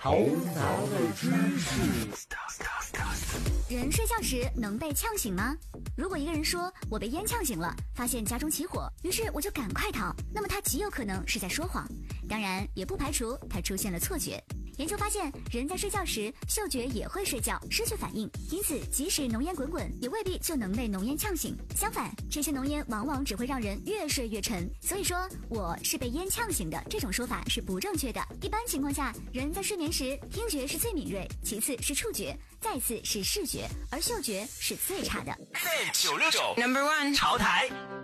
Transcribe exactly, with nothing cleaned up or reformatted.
头脑的知识。 人睡觉时能被呛醒吗？如果一个人说我被烟呛醒了，发现家中起火，于是我就赶快逃，那么他极有可能是在说谎，当然也不排除他出现了错觉。研究发现，人在睡觉时嗅觉也会睡觉，失去反应，因此即使浓烟滚滚，也未必就能被浓烟呛醒。相反，这些浓烟往往只会让人越睡越沉。所以说我是被烟呛醒的这种说法是不正确的。一般情况下，人在睡眠时，听觉是最敏锐，其次是触觉，再次是视觉，而嗅觉是最差的。 九六九 Number One 潮台。